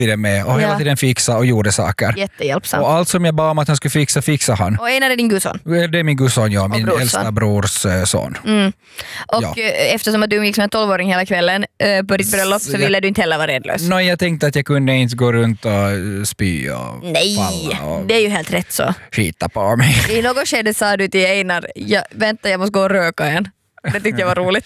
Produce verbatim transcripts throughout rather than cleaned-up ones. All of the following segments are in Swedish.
med och hela Ja. tiden fixa och gjorde saker. Jättehjälpsam. Och allt som jag bad om att han skulle fixa, fixa han. Och en är din gudson. Det är min gudson, ja, min brorson. äldsta brors eh, son. Mm. Och Ja. eh, eftersom att du umgicks med en tolvåring hela kvällen eh, på ditt bröllop så Så ville jag- du inte heller vara redlös. Nå, jag tänkte att jag kunde inte gå runt och eh, spy och Nej, falla och det är ju helt rätt så. skita på mig. I något skede sa du till Einar, ja, vänta jag måste gå och röka igen. Det tyckte jag var roligt.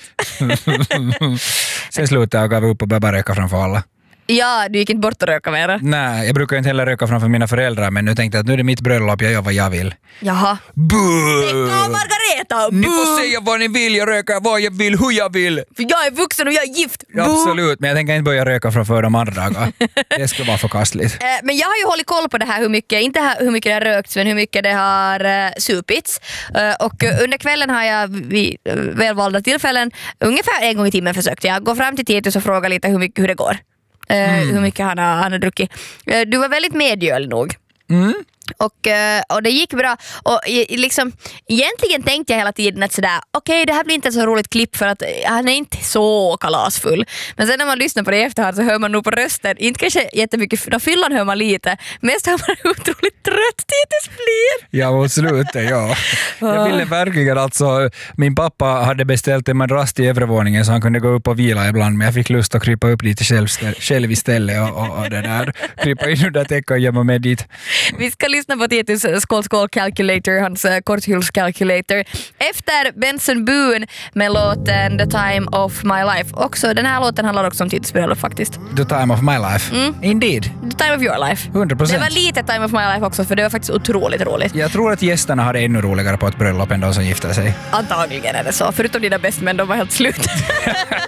Sen slutade jag och gav upp och började bara röka framför alla. Ja, du gick inte bort och röka mera. Nej, jag brukar inte heller röka framför mina föräldrar, men nu tänkte jag att nu är det mitt bröllop, jag gör vad jag vill. Jaha. Buh! Pekka och Margareta! Ni Boo! får säga vad ni vill, jag röker vad jag vill, hur jag vill. För jag är vuxen och jag är gift! Ja, Boo! absolut, men jag tänker inte börja röka framför de andra dagar. Det skulle vara förkastligt. Eh, Men jag har ju hållit koll på det här hur mycket, inte här, hur mycket det har rökts men hur mycket det har uh, supits. Uh, och uh, under kvällen har jag vid uh, välvalda tillfällen ungefär en gång i timmen försökt jag gå fram till Titus och fråga lite hur, mycket, hur det går. Uh, Mm. Hur mycket han har, han har druckit. Uh, du var väldigt medgörlig nog. Mm. Och, eh, och det gick bra och i- liksom, egentligen tänkte jag hela tiden att sådär, okej okay, det här blir inte ett så roligt klipp för att eh, han är inte så kalasfull, men sen när man lyssnar på det i efterhand så hör man nog på rösten, inte kanske jättemycket, då fyllan hör man lite, mest hör man hur otroligt trött Titus blir. Ja, mot slutet, ja. Jag ville verkligen alltså, min pappa hade beställt en madrass till övervåningen så han kunde gå upp och vila ibland, men jag fick lust att krypa upp lite själv, själv istället och, och, och det där, krypa in under täcket och gömma med dit. Vi ska lyssna på Titus skål skål calculator, hans uh, korthyls calculator. Efter Benson Boone med låten The Time of My Life. Också, den här låten handlar också om Titus bröllop faktiskt. The time of my life. Mm. Indeed. The Time of Your Life. hundra Det procent. var lite Time of My Life också för det var faktiskt otroligt roligt. Jag tror att gästerna hade ännu roligare på ett bröllop än de som gifte sig. Antagligen är det så. Förutom dina bästmän, de var helt slut.